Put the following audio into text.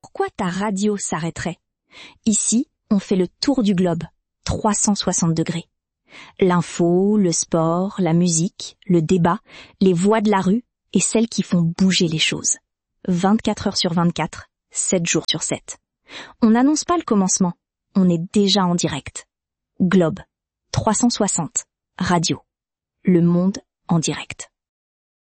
Pourquoi ta radio s'arrêterait? Ici, on fait le tour du globe, 360 degrés. L'info, le sport, la musique, le débat, les voix de la rue et celles qui font bouger les choses. 24 heures sur 24, 7 jours sur 7. On n'annonce pas le commencement, on est déjà en direct. Globe, 360, radio. Le monde en direct.